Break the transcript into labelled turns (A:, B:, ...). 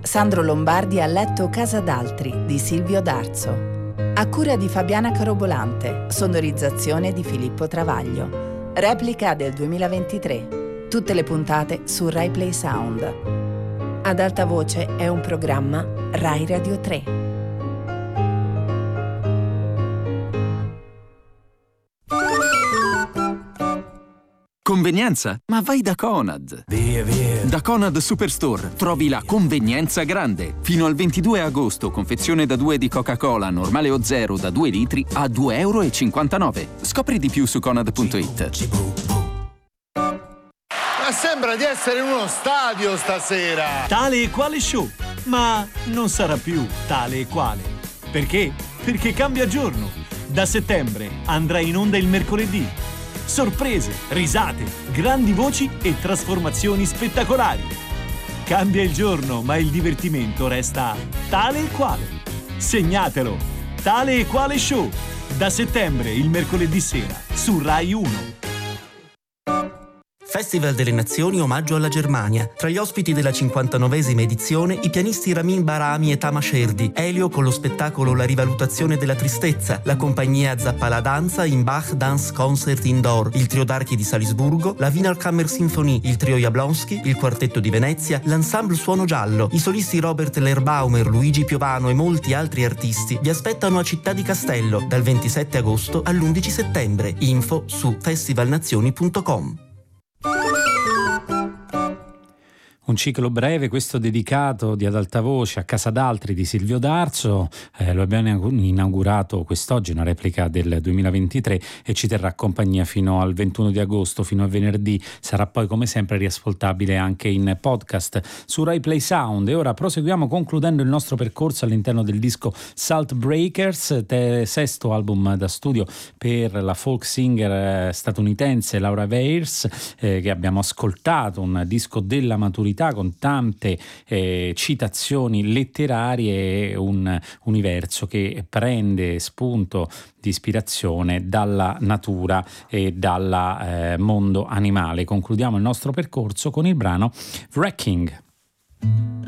A: Sandro Lombardi ha letto Casa d'Altri di Silvio D'Arzo. A cura di Fabiana Carobolante, sonorizzazione di Filippo Travaglio. Replica del 2023. Tutte le puntate su Rai Play Sound. Ad alta voce è un programma Rai Radio 3.
B: Convenienza? Ma vai da Conad!
C: Via, via!
B: Da Conad Superstore trovi la convenienza grande. Fino al 22 agosto, confezione da 2 di Coca-Cola, normale o zero da 2 litri a €2,59. Scopri di più su conad.it.
D: Ma sembra di essere in uno stadio stasera!
C: Tale e quale show, ma non sarà più tale e quale. Perché? Perché cambia giorno. Da settembre andrà in onda il mercoledì. Sorprese, risate, grandi voci e trasformazioni spettacolari. Cambia il giorno, ma il divertimento resta tale e quale. Segnatelo! Tale e quale show. Da settembre, il mercoledì sera, su Rai 1.
E: Festival delle Nazioni omaggio alla Germania. Tra gli ospiti della 59esima edizione i pianisti Ramin Barami e Tamas Sherdi, Elio con lo spettacolo La rivalutazione della tristezza, la compagnia Zappala Danza in Bach Dance Concert Indoor, il trio d'archi di Salisburgo, la Wiener Kammer Sinfonie, il trio Jablonski, il quartetto di Venezia, l'ensemble Suono Giallo, i solisti Robert Lerbaumer, Luigi Piovano e molti altri artisti vi aspettano a Città di Castello dal 27 agosto all'11 settembre. Info su festivalnazioni.com.
F: Un ciclo breve, questo dedicato di Ad alta voce a Casa d'Altri di Silvio D'Arzo. Lo abbiamo inaugurato quest'oggi, una replica del 2023, e ci terrà compagnia fino al 21 di agosto, fino a venerdì. Sarà poi come sempre riascoltabile anche in podcast su Rai Play Sound. E ora proseguiamo concludendo il nostro percorso all'interno del disco Salt Breakers, sesto album da studio per la folk singer statunitense Laura Veirs, che abbiamo ascoltato, un disco della maturità con tante citazioni letterarie e un universo che prende spunto di ispirazione dalla natura e dal mondo animale. Concludiamo il nostro percorso con il brano Wrecking.